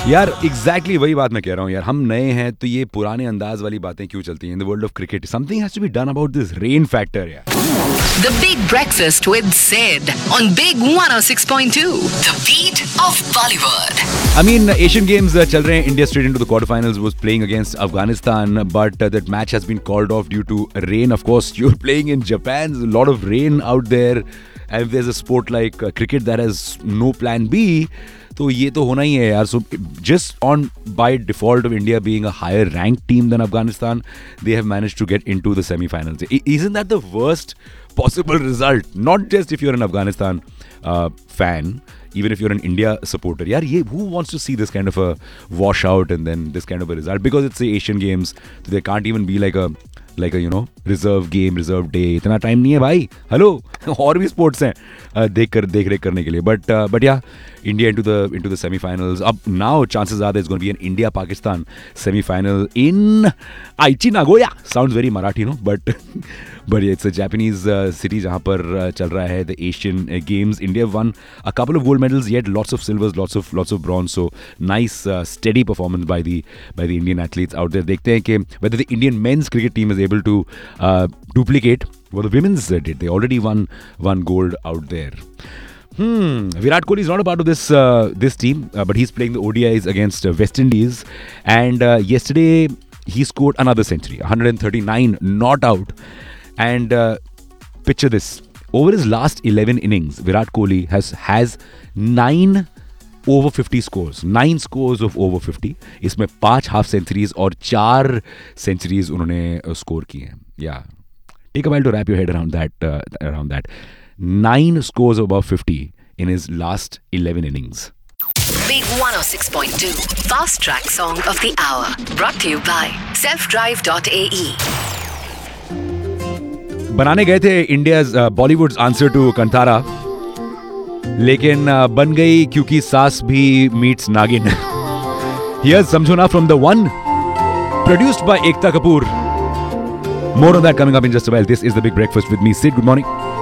यार एग्जैक्टली वही बात मैं कह रहा हूँ यार, हम नए हैं तो ये पुराने अंदाज वाली बातें क्यों चलती हैं in the world of cricket. Something has to be done about this rain factor यार. The Big Breakfast with Sid on Big 106.2, the beat of Bollywood. I mean, Asian Games चल रहे हैं. India straight into the quarterfinals was playing against Afghanistan, but that match has been called off due to rain. Of course, you're playing in Japan. There's a lot of rain out there. And if there's a sport like cricket that has no plan B, तो ये तो होना ही है यार. So just on by default of India being a higher ranked team than Afghanistan, they have managed to get into the semi-finals. Isn't that the worst possible result? Not just if you're an Afghanistan fan, even if you're an India supporter. Yaar, who wants to see this kind of a washout and then this kind of a result? Because it's the Asian Games, so there can't even be like a reserve game, reserve day. इतना time नहीं है भाई. Hello, और भी sports हैं देख रेख करने के लिए. But yeah, India into the semi-finals. Up now, chances are there's going to be an India-Pakistan semi-final in Aichi, Nagoya. Sounds very Marathi, no? But yeah, it's a Japanese city जहाँ पर चल रहा है the Asian Games. India won a couple of gold medals, yet lots of silvers, lots of bronze. So nice steady performance by the Indian athletes out there. देखते हैं कि whether the Indian men's cricket team is able to duplicate what the women's did. They already won gold out there. Virat Kohli is not a part of this team, but he's playing the ODIs against West Indies. And yesterday he scored another century, 139, not out. And picture this: over his last 11 innings, Virat Kohli has 9 over 50 scores. 9 scores of over 50. इसमें 5 half centuries और 4 centuries उन्होंने score किए हैं. Yeah, take a while to wrap your head around that. 9 scores above 50 in his last 11 innings. Big 106.2, Fast Track Song of the Hour. Brought to you by selfdrive.ae. बनाने गए थे India's Bollywoods answer to Kantara, लेकिन बन गई क्योंकि सास भी meets नागिन. Here's Samjhona from The One, produced by Ekta Kapoor. More on that coming up in just a while. This is The Big Breakfast with me, Sid. Good morning.